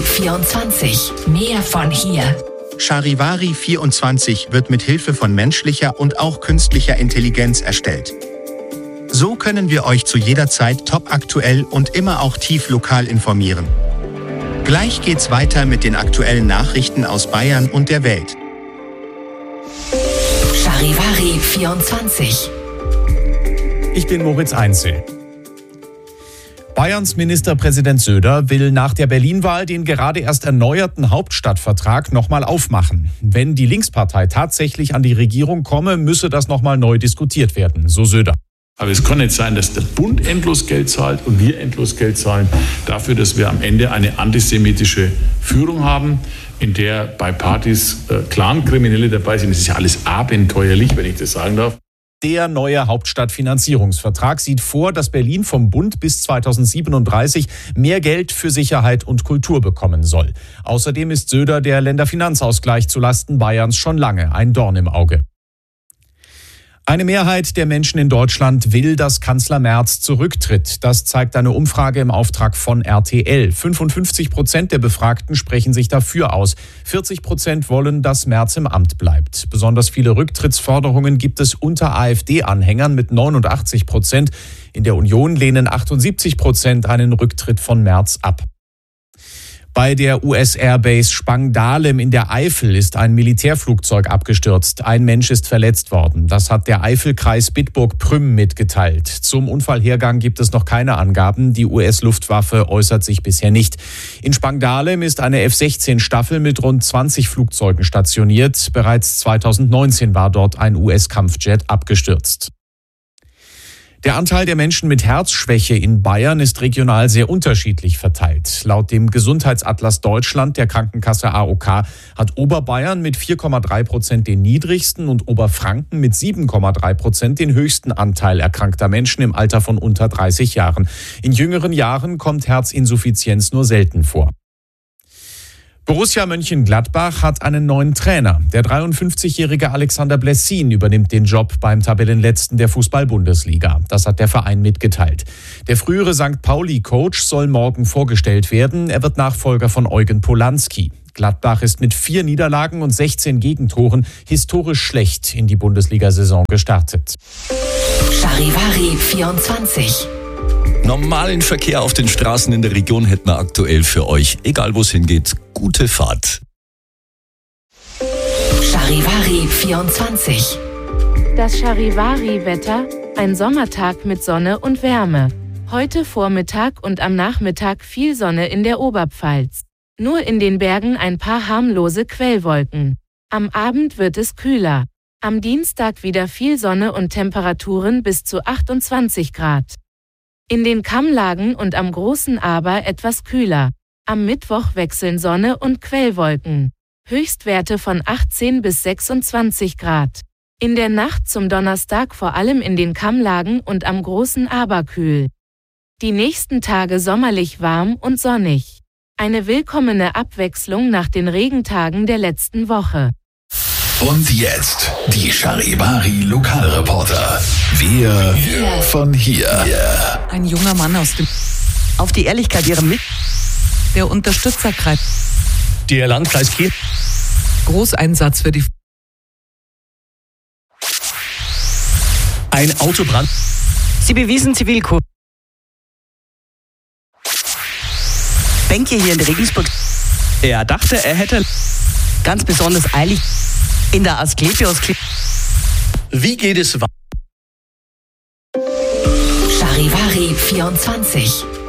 24. Mehr von hier. Charivari 24 wird mit Hilfe von menschlicher und auch künstlicher Intelligenz erstellt. So können wir euch zu jeder Zeit topaktuell und immer auch tief lokal informieren. Gleich geht's weiter mit den aktuellen Nachrichten aus Bayern und der Welt. Charivari 24. Ich bin Moritz Einzel. Bayerns Ministerpräsident Söder will nach der Berlin-Wahl den gerade erst erneuerten Hauptstadtvertrag nochmal aufmachen. Wenn die Linkspartei tatsächlich an die Regierung komme, müsse das nochmal neu diskutiert werden, so Söder. Aber es kann nicht sein, dass der Bund endlos Geld zahlt und wir endlos Geld zahlen dafür, dass wir am Ende eine antisemitische Führung haben, in der bei Partys Clan-Kriminelle dabei sind. Das ist ja alles abenteuerlich, wenn ich das sagen darf. Der neue Hauptstadtfinanzierungsvertrag sieht vor, dass Berlin vom Bund bis 2037 mehr Geld für Sicherheit und Kultur bekommen soll. Außerdem ist Söder der Länderfinanzausgleich zulasten Bayerns schon lange ein Dorn im Auge. Eine Mehrheit der Menschen in Deutschland will, dass Kanzler Merz zurücktritt. Das zeigt eine Umfrage im Auftrag von RTL. 55% der Befragten sprechen sich dafür aus. 40% wollen, dass Merz im Amt bleibt. Besonders viele Rücktrittsforderungen gibt es unter AfD-Anhängern mit 89%. In der Union lehnen 78% einen Rücktritt von Merz ab. Bei der US-Airbase Spangdahlem in der Eifel ist ein Militärflugzeug abgestürzt. Ein Mensch ist verletzt worden. Das hat der Eifelkreis Bitburg-Prüm mitgeteilt. Zum Unfallhergang gibt es noch keine Angaben. Die US-Luftwaffe äußert sich bisher nicht. In Spangdahlem ist eine F-16-Staffel mit rund 20 Flugzeugen stationiert. Bereits 2019 war dort ein US-Kampfjet abgestürzt. Der Anteil der Menschen mit Herzschwäche in Bayern ist regional sehr unterschiedlich verteilt. Laut dem Gesundheitsatlas Deutschland der Krankenkasse AOK hat Oberbayern mit 4,3% den niedrigsten und Oberfranken mit 7,3% den höchsten Anteil erkrankter Menschen im Alter von unter 30 Jahren. In jüngeren Jahren kommt Herzinsuffizienz nur selten vor. Borussia Mönchengladbach hat einen neuen Trainer. Der 53-jährige Alexander Blessin übernimmt den Job beim Tabellenletzten der Fußball-Bundesliga. Das hat der Verein mitgeteilt. Der frühere St. Pauli-Coach soll morgen vorgestellt werden. Er wird Nachfolger von Eugen Polanski. Gladbach ist mit 4 Niederlagen und 16 Gegentoren historisch schlecht in die Bundesliga-Saison gestartet. Charivari 24. Normalen Verkehr auf den Straßen in der Region hätten wir aktuell für euch. Egal wo es hingeht, gute Fahrt. Charivari 24. Das Charivari-Wetter, ein Sommertag mit Sonne und Wärme. Heute Vormittag und am Nachmittag viel Sonne in der Oberpfalz. Nur in den Bergen ein paar harmlose Quellwolken. Am Abend wird es kühler. Am Dienstag wieder viel Sonne und Temperaturen bis zu 28 Grad. In den Kammlagen und am Großen Aber etwas kühler. Am Mittwoch wechseln Sonne und Quellwolken. Höchstwerte von 18 bis 26 Grad. In der Nacht zum Donnerstag vor allem in den Kammlagen und am Großen Aber kühl. Die nächsten Tage sommerlich warm und sonnig. Eine willkommene Abwechslung nach den Regentagen der letzten Woche. Und jetzt die Charivari Lokalreporter. Wir von hier. Ein junger Mann aus dem... Auf die Ehrlichkeit ihrer der Unterstützerkreis. Der Landkreis Kiel. Großeinsatz für die... Ein Autobrand. Sie bewiesen Zivilcourage. Bänke hier in Regensburg. Er dachte, er hätte... Ganz besonders eilig. In der Asklepios. Wie geht es weiter? Charivari 24.